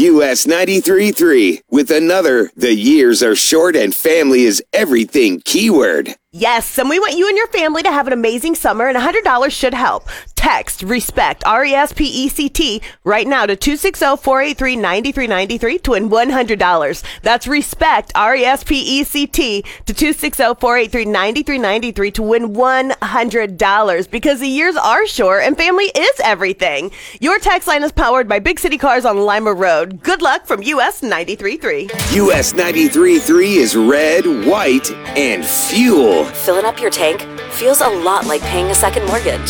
US 93.3 with another The Years Are Short and Family is Everything keyword. Yes, and we want you and your family to have an amazing summer, and $100 should help. Text RESPECT, RESPECT, right now to 260-483-9393 to win $100. That's RESPECT, RESPECT, to 260-483-9393 to win $100. Because the years are short and family is everything. Your text line is powered by Big City Cars on Lima Road. Good luck from US 93.3. US 93.3 is red, white, and fuel. Filling up your tank feels a lot like paying a second mortgage.